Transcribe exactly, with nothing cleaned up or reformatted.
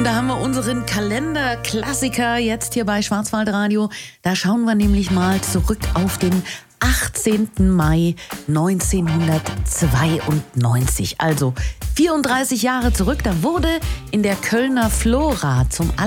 Da haben wir unseren Kalenderklassiker jetzt hier bei Schwarzwaldradio. Da schauen wir nämlich mal zurück auf den achtzehnten Mai neunzehnhundertzweiundneunzig. Also vierunddreißig Jahre zurück, da wurde in der Kölner Flora zum